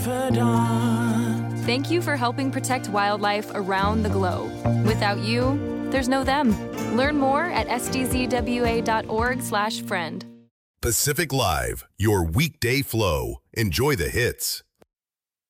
Thank you for helping protect wildlife around the globe. Without you, there's no them. Learn more at sdzwa.org/friend. Pacific Live, your weekday flow. Enjoy the hits.